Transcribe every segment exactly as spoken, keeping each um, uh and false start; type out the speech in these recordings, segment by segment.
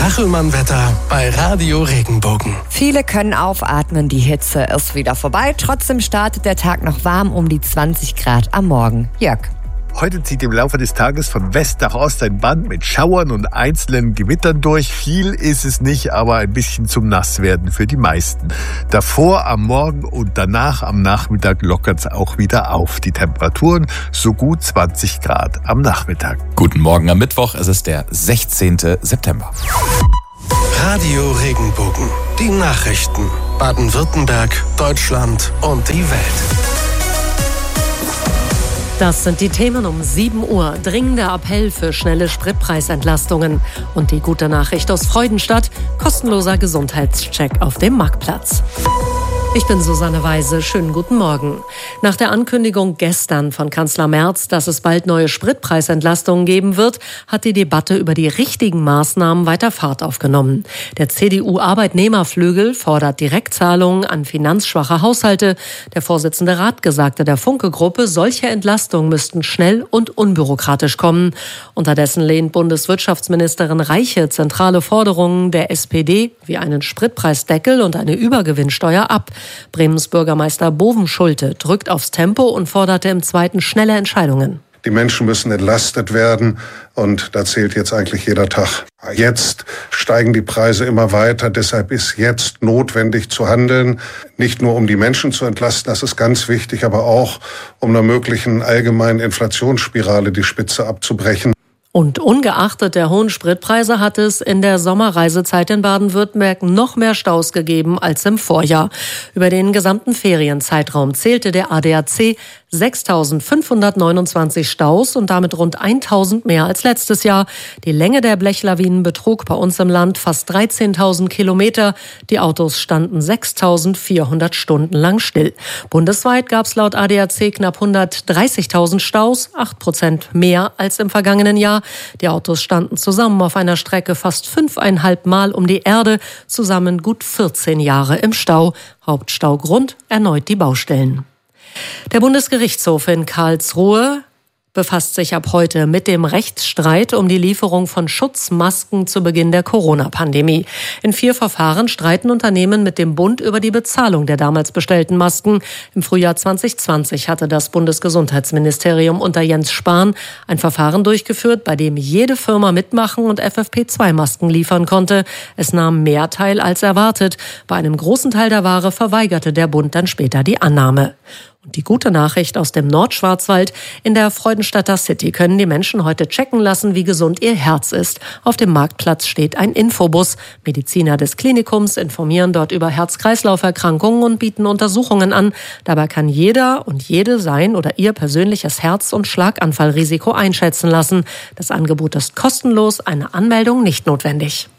Kachelmann-Wetter bei Radio Regenbogen. Viele können aufatmen, die Hitze ist wieder vorbei. Trotzdem startet der Tag noch warm um die zwanzig Grad am Morgen. Jörg. Heute zieht im Laufe des Tages von West nach Ost ein Band mit Schauern und einzelnen Gewittern durch. Viel ist es nicht, aber ein bisschen zum Nasswerden für die meisten. Davor am Morgen und danach am Nachmittag lockert es auch wieder auf. Die Temperaturen so gut zwanzig Grad am Nachmittag. Guten Morgen am Mittwoch, es ist der sechzehnten September. Radio Regenbogen, die Nachrichten. Baden-Württemberg, Deutschland und die Welt. Das sind die Themen um sieben Uhr. Dringender Appell für schnelle Spritpreisentlastungen. Und die gute Nachricht aus Freudenstadt: kostenloser Gesundheitscheck auf dem Marktplatz. Ich bin Susanne Weise. Schönen guten Morgen. Nach der Ankündigung gestern von Kanzler Merz, dass es bald neue Spritpreisentlastungen geben wird, hat die Debatte über die richtigen Maßnahmen weiter Fahrt aufgenommen. Der C D U-Arbeitnehmerflügel fordert Direktzahlungen an finanzschwache Haushalte. Der Vorsitzende Rathke sagte der Funke-Gruppe, solche Entlastungen müssten schnell und unbürokratisch kommen. Unterdessen lehnt Bundeswirtschaftsministerin Reiche zentrale Forderungen der S P D wie einen Spritpreisdeckel und eine Übergewinnsteuer ab. Bremens Bürgermeister Bovenschulte drückt aufs Tempo und forderte im Zweiten schnelle Entscheidungen. Die Menschen müssen entlastet werden und da zählt jetzt eigentlich jeder Tag. Jetzt steigen die Preise immer weiter, deshalb ist jetzt notwendig zu handeln. Nicht nur um die Menschen zu entlasten, das ist ganz wichtig, aber auch um einer möglichen allgemeinen Inflationsspirale die Spitze abzubrechen. Und ungeachtet der hohen Spritpreise hat es in der Sommerreisezeit in Baden-Württemberg noch mehr Staus gegeben als im Vorjahr. Über den gesamten Ferienzeitraum zählte der A D A C sechstausendfünfhundertneunundzwanzig Staus und damit rund eintausend mehr als letztes Jahr. Die Länge der Blechlawinen betrug bei uns im Land fast dreizehntausend Kilometer. Die Autos standen sechstausendvierhundert Stunden lang still. Bundesweit gab es laut A D A C knapp hundertdreißigtausend Staus, acht Prozent mehr als im vergangenen Jahr. Die Autos standen zusammen auf einer Strecke fast fünfeinhalb Mal um die Erde, zusammen gut vierzehn Jahre im Stau. Hauptstaugrund erneut die Baustellen. Der Bundesgerichtshof in Karlsruhe befasst sich ab heute mit dem Rechtsstreit um die Lieferung von Schutzmasken zu Beginn der Corona-Pandemie. In vier Verfahren streiten Unternehmen mit dem Bund über die Bezahlung der damals bestellten Masken. Im Frühjahr zwanzig zwanzig hatte das Bundesgesundheitsministerium unter Jens Spahn ein Verfahren durchgeführt, bei dem jede Firma mitmachen und F F P zwei Masken liefern konnte. Es nahm mehr teil als erwartet. Bei einem großen Teil der Ware verweigerte der Bund dann später die Annahme. Und die gute Nachricht aus dem Nordschwarzwald: In der Freudenstadter City können die Menschen heute checken lassen, wie gesund ihr Herz ist. Auf dem Marktplatz steht ein Infobus. Mediziner des Klinikums informieren dort über Herz-Kreislauf-Erkrankungen und bieten Untersuchungen an. Dabei kann jeder und jede sein oder ihr persönliches Herz- und Schlaganfallrisiko einschätzen lassen. Das Angebot ist kostenlos, eine Anmeldung nicht notwendig.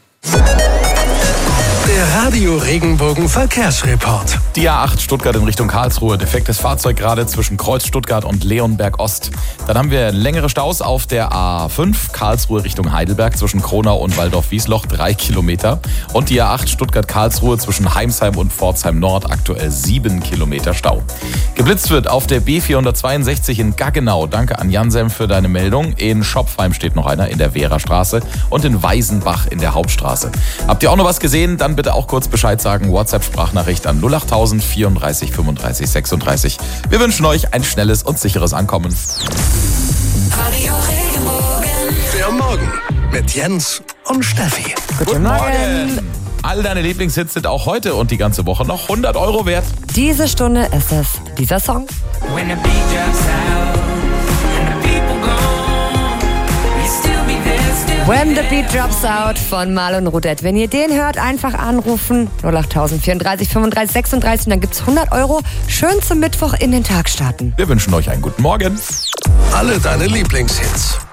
Der Radio Regenbogen Verkehrsreport. Die A acht Stuttgart in Richtung Karlsruhe. Defektes Fahrzeug gerade zwischen Kreuz Stuttgart und Leonberg Ost. Dann haben wir längere Staus auf der A fünf Karlsruhe Richtung Heidelberg zwischen Kronau und Waldorf-Wiesloch, drei Kilometer. Und die A acht Stuttgart-Karlsruhe zwischen Heimsheim und Pforzheim Nord, aktuell sieben Kilometer Stau. Geblitzt wird auf der B vierhundertzweiundsechzig in Gaggenau. Danke an Jansem für deine Meldung. In Schopfheim steht noch einer in der Wehrastraße und in Weisenbach in der Hauptstraße. Habt ihr auch noch was gesehen? Dann bitte auch kurz Bescheid sagen. WhatsApp-Sprachnachricht an null achttausend vierunddreißig fünfunddreißig sechsunddreißig. Wir wünschen euch ein schnelles und sicheres Ankommen. Radio Regenbogen. Der Morgen mit Jens und Steffi. Guten Morgen. All deine Lieblingshits sind auch heute und die ganze Woche noch hundert Euro wert. Diese Stunde ist es dieser Song. When the beat drops out and the people gone, we still be there, still When the Beat Drops Out von Marlon Rudett. Wenn ihr den hört, einfach anrufen. null achttausend vierunddreißig fünfunddreißig sechsunddreißig und dann gibt's hundert Euro. Schön zum Mittwoch in den Tag starten. Wir wünschen euch einen guten Morgen. Alle deine Lieblingshits